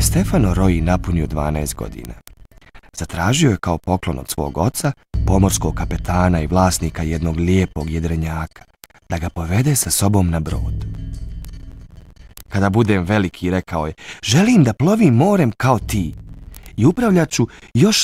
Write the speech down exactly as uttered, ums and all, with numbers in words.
je Stefano Roji napunio dvanaest godina, zatražio je kao poklon od svog oca, pomorskog kapetana i vlasnika jednog lijepog jedrenjaka, da ga povede sa sobom na brod. Kada budem veliki, rekao je, želim da plovim morem kao ti i upravljat ću još